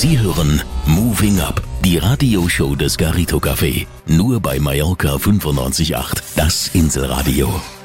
Sie hören Moving Up, die Radioshow des Garrido Café. Nur bei Mallorca 95.8, das Inselradio.